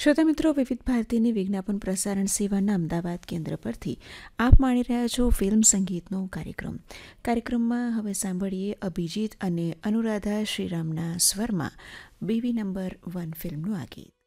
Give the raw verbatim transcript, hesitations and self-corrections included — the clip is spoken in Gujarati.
શ્રોતા મિત્રો, વિવિધ ભારતીની વિજ્ઞાપન પ્રસારણ સેવાના અમદાવાદ કેન્દ્ર પરથી આપ માણી રહ્યા છો ફિલ્મ સંગીતનો કાર્યક્રમ. કાર્યક્રમમાં હવે સાંભળીએ અભિજીત અને અનુરાધા શ્રીરામના સ્વરમાં બેબી નંબર વન ફિલ્મનું આ ગીત.